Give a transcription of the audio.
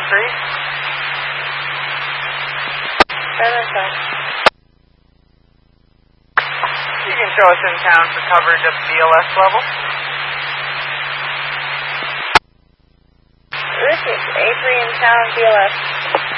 You can show us in town for coverage at the BLS level. This is A3 in town, BLS.